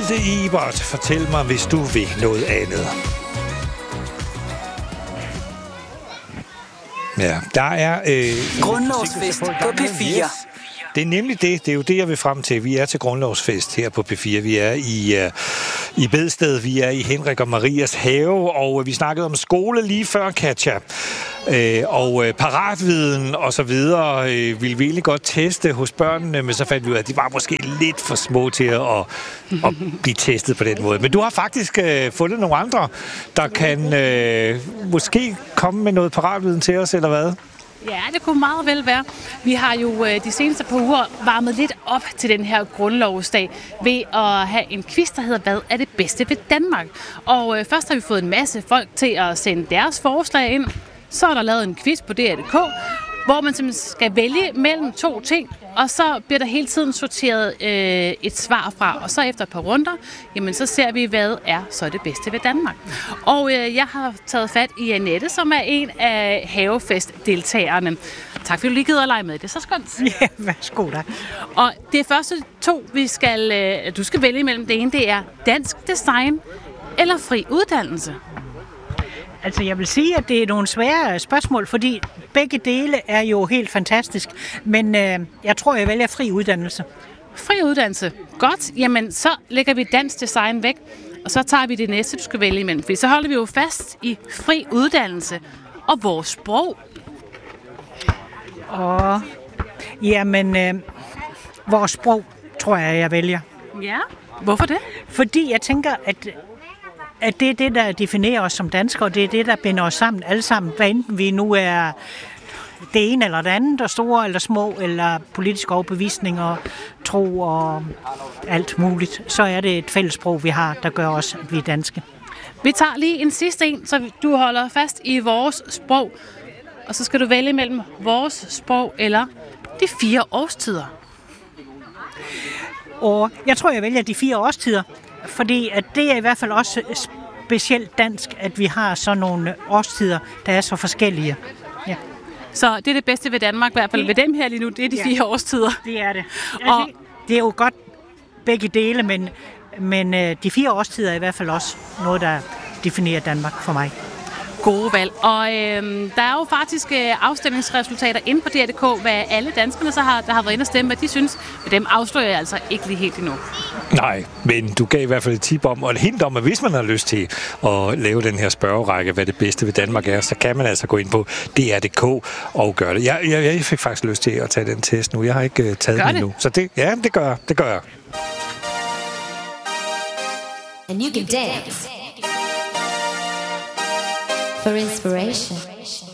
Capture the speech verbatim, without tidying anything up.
Malte Ebert, fortæl mig, hvis du vil noget andet. Ja, der er... Øh, Grundlovsfest på P fire. Yes. Det er nemlig det. Det er jo det, jeg vil frem til. Vi er til grundlovsfest her på P fire. Vi er i, uh, i Bedsted. Vi er i Henrik og Marias have, og vi snakkede om skole lige før, Katja. Uh, og uh, paratviden og så videre uh, ville vi egentlig godt teste hos børnene, men så fandt vi ud af, at de var måske lidt for små til at, at, at blive testet på den måde. Men du har faktisk uh, fundet nogle andre, der kan uh, måske komme med noget paratviden til os, eller hvad? Ja, det kunne meget vel være. Vi har jo øh, de seneste par uger varmet lidt op til den her grundlovsdag ved at have en quiz, der hedder, hvad er det bedste ved Danmark? Og øh, først har vi fået en masse folk til at sende deres forslag ind. Så er der lavet en quiz på D R punktum d k, hvor man simpelthen skal vælge mellem to ting, og så bliver der hele tiden sorteret øh, et svar fra. Og så efter et par runder, jamen så ser vi, hvad er så det bedste ved Danmark. Og øh, jeg har taget fat i Annette, som er en af havefestdeltagerne. Tak fordi du lige gider at lege med. Det er så skønt. Ja, værsgo da. Og det første to, vi skal, øh, du skal vælge imellem, det ene, det er dansk design eller fri uddannelse. Altså, jeg vil sige, at det er nogle svære spørgsmål, fordi begge dele er jo helt fantastisk. Men øh, jeg tror, jeg vælger fri uddannelse. Fri uddannelse. Godt. Jamen, så lægger vi dansk design væk, og så tager vi det næste, du skal vælge imellem. Fordi så holder vi jo fast i fri uddannelse og vores sprog. Og jamen, øh, vores sprog, tror jeg, jeg vælger. Ja, hvorfor det? Fordi jeg tænker, at... at det er det, der definerer os som danskere, og det er det, der binder os sammen alle sammen, hvad enten vi nu er det ene eller det andet, der store eller små, eller politiske overbevisninger, tro og alt muligt, så er det et fællessprog, vi har, der gør os, at vi er danske. Vi tager lige en sidste en, så du holder fast i vores sprog, og så skal du vælge mellem vores sprog eller de fire årstider. Og jeg tror, jeg vælger de fire årstider, fordi at det er i hvert fald også specielt dansk, at vi har sådan nogle årstider, der er så forskellige. Ja. Så det er det bedste ved Danmark, i hvert fald ved dem her lige nu, det er de ja. fire årstider. Det er det. Altså, og det er jo godt begge dele, men, men de fire årstider er i hvert fald også noget, der definerer Danmark for mig. Gode valg. Og øh, der er jo faktisk øh, afstemningsresultater inde på D R punktum d k, hvad alle danskerne så har, der har været inde og stemme, hvad de synes. Men dem afslører jeg altså ikke lige helt endnu. Nej, men du gav i hvert fald et tip om, og et hint om, at hvis man har lyst til at lave den her spørgerække, hvad det bedste ved Danmark er, så kan man altså gå ind på D R punktum d k og gøre det. Jeg, jeg, jeg fik faktisk lyst til at tage den test nu. Jeg har ikke uh, taget den endnu. Så det, ja, det gør, det gør jeg. And you can dance for inspiration.